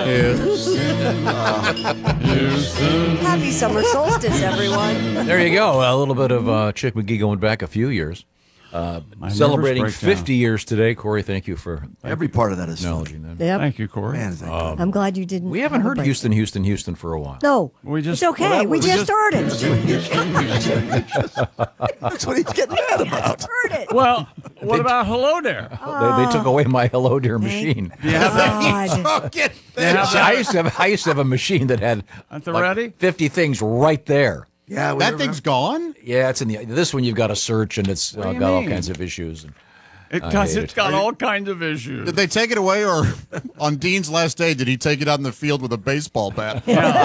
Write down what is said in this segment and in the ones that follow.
Happy summer solstice, everyone. There you go. A little bit of Chick McGee going back a few years. Celebrating 50 years today. Corey, thank you for every part of that is acknowledging that. Yep. Thank you, Corey. Man, is that good. I'm glad you didn't. We haven't heard Houston for a while. No, it's okay. we just started. That's what he's getting mad about. Heard it. Well, what about Hello There? They took away my Hello There machine. Do you have that? I used to have a machine that had At the ready? 50 things right there. Yeah, That thing's gone? Yeah, it's in this one. You've got to search, and it's What do you got all mean? kinds of issues. And It's got all kinds of issues. Did they take it away, or on Dean's last day, did he take it out in the field with a baseball bat?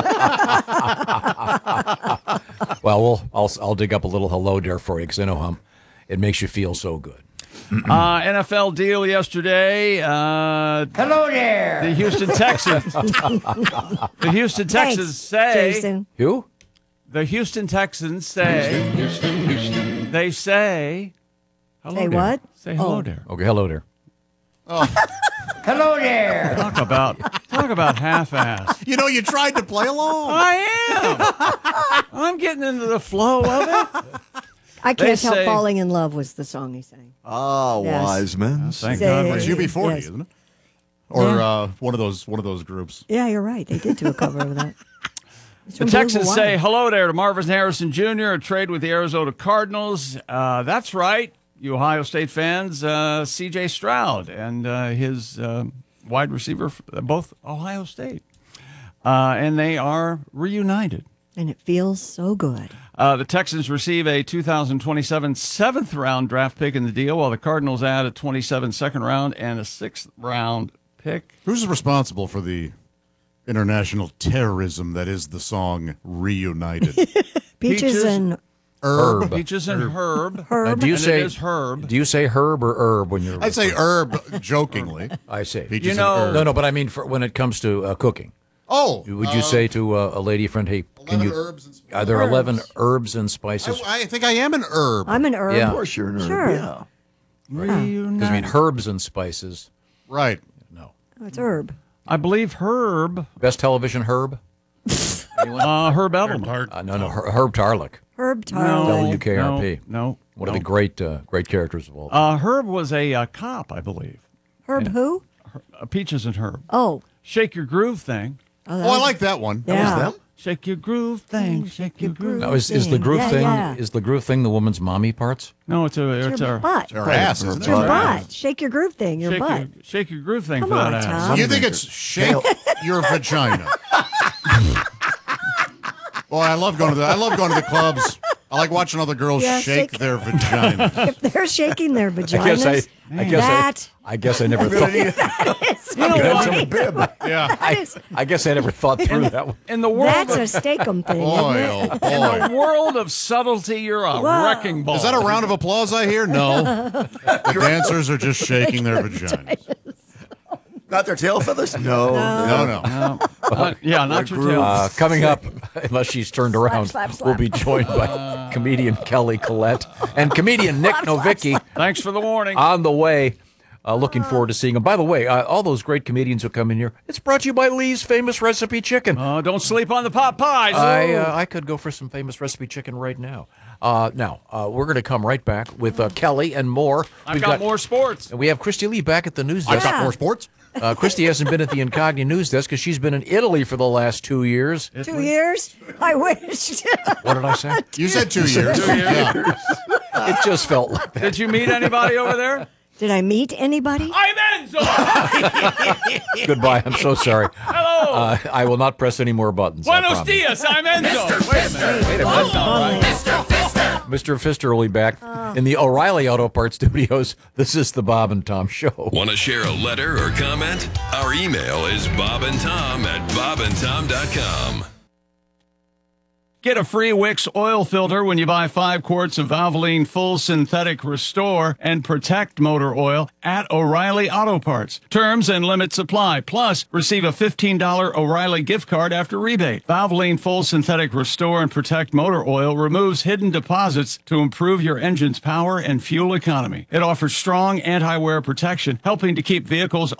well, I'll dig up a little Hello There for you because I know it makes you feel so good. NFL deal yesterday. Hello there. The Houston Texans. The Houston Texans say. Jason. Who? The Houston Texans say. They say. Hello Say there. what? Say hello Oh. there. Okay, Hello There. Hello there. Talk about half-ass. You know, you tried to play along. I am. I'm getting into the flow of it. I They Can't Help say- Falling in Love was the song he sang. Oh, Yes. wise men. Thank Say- God. It's UB40, Yes. isn't it? Or one of those groups. Yeah, you're right. They did do a cover of that. It's The from Texans Blue say Hawaii. hello there to Marvin Harrison Jr., a trade with the Arizona Cardinals. That's right, you Ohio State fans. C.J. Stroud and his wide receiver, both Ohio State. And they are reunited. And it feels so good. The Texans receive a 2027 seventh-round draft pick in the deal, while the Cardinals add a 27 second-round and a sixth-round pick. Who's responsible for the international terrorism that is the song Reunited? Peaches and Herb. Peaches and Herb. Herb. Do you And say it is Herb. Do you say Herb or Herb when you're? I say herb jokingly. I say. Peaches You know- and herb. No, but I mean when it comes to cooking. Oh, Would you say to a lady friend, "Hey, can 11 you? herbs and spices. Are there 11 herbs and spices?" I think I am an herb. I'm an herb. Yeah. Of course you're an herb. Sure. Yeah. Reunited. Because I mean, herbs and spices. Right. No. Oh, it's herb. I believe Herb. Best television herb? Herb Edelman. No, Herb Tarlick. Herb Tarley. WKRP. No. One of the great characters of all time. Herb was a cop, I believe. Herb who? Peaches and Herb. Oh. Shake your groove thing. Oh, I like that one. Yeah. Them? Shake your groove thing. Shake your groove. Now, is the groove Yeah, thing yeah. is the groove thing the woman's mommy parts? No, it's Your a butt. Her ass, isn't It's it? your butt. Shake your groove thing. Your shake butt. shake your groove thing Come for on, that ass. Tom. You think it's shake your vagina? Boy, I love going to the clubs. I like watching other girls Yeah, shake shake- their vaginas. If they're shaking their vaginas, I guess I never thought. it's right. Yeah. I guess I never thought through that one. In the world, That's a steak-em thing, Boy, isn't it? oh in boy. the world of subtlety, you're a Whoa. wrecking ball. Is that a round of applause I hear? No. The dancers are just shaking their vaginas. Not their tail feathers? No. No. Yeah, not your tail. Coming up, unless she's turned around, slap, slap. we'll be joined by comedian Kelly Collette and comedian Nick Novicki Thanks for the warning. on the way. Looking forward to seeing them. By the way, all those great comedians who come in here, it's brought to you by Lee's Famous Recipe Chicken. Don't sleep on the pot pies. I could go for some Famous Recipe Chicken right now. We're going to come right back with Kelly and more. I've got more sports. And we have Christy Lee back at the news I've desk. got more sports. Christy hasn't been at the Incogni news desk because she's been in Italy for the last 2 years. 2 years? I wish. What did I say? You said 2 years. Yeah. It just felt like that. Did you meet anybody over there? Did I meet anybody? I'm Enzo. Goodbye. I'm so sorry. Hello. I will not press any more buttons. I Buenos promise. dias. I'm Enzo. Wait a minute. That's not right. Mr. Pfister will be back in the O'Reilly Auto Parts Studios. This is the Bob and Tom Show. Want to share a letter or comment? Our email is bobandtom@bobandtom.com. Get a free Wix oil filter when you buy 5 quarts of Valvoline Full Synthetic Restore and Protect motor oil at O'Reilly Auto Parts. Terms and limits apply. Plus, receive a $15 O'Reilly gift card after rebate. Valvoline Full Synthetic Restore and Protect motor oil removes hidden deposits to improve your engine's power and fuel economy. It offers strong anti-wear protection, helping to keep vehicles